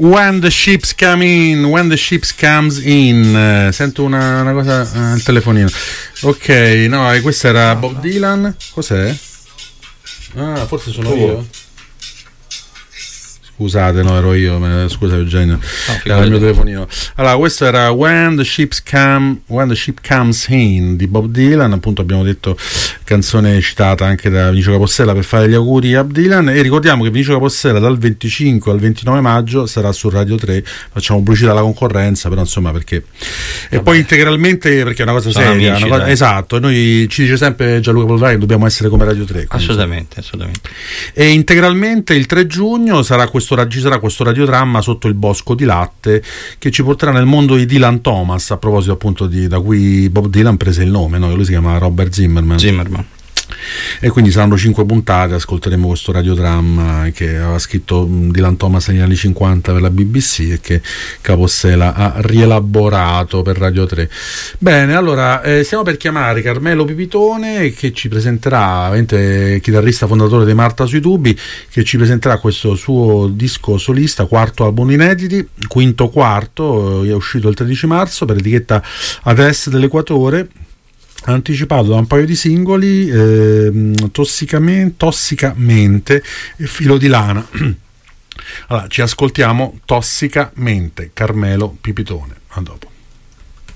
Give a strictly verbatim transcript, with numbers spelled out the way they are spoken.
When the ships come in, when the ships comes in. Sento una, una cosa al uh, telefonino. Ok, no, questo era Bob Dylan. Cos'è? Ah, forse sono oh. io. Scusate, no, ero io, scusa Eugenio, no, era il mio telefonino. Allora, questo era When the Ships Come, When the Ship Comes In di Bob Dylan, appunto abbiamo detto canzone citata anche da Vinicio Capossela per fare gli auguri a Dylan, e ricordiamo che Vinicio Capossela dal venticinque al ventinove maggio sarà su Radio tre, facciamo pubblicità alla concorrenza, però insomma perché e Vabbè. Poi integralmente perché è una cosa Sono seria, amici, una cosa, esatto, e noi ci dice sempre Gianluca Polvai che dobbiamo essere come Radio tre. Assolutamente, assolutamente. E integralmente il tre giugno sarà questo ci sarà questo radiodramma Sotto il bosco di latte che ci porterà nel mondo di Dylan Thomas, a proposito appunto di da cui Bob Dylan prese il nome, no? Lui si chiama Robert Zimmerman. Zimmerman. E quindi saranno cinque puntate, ascolteremo questo radiodramma che aveva scritto Dylan Thomas negli anni cinquanta per la B B C e che Capossela ha rielaborato per Radio tre. Bene, allora eh, stiamo per chiamare Carmelo Pipitone, che ci presenterà, ovviamente chitarrista fondatore di Marta sui tubi, che ci presenterà questo suo disco solista, quarto album inediti, quinto quarto, è uscito il tredici marzo per etichetta Ad Est dell'Equatore, anticipato da un paio di singoli, eh, tossicamente, tossicamente e Filo di lana. Allora ci ascoltiamo Tossicamente, Carmelo Pipitone. A dopo.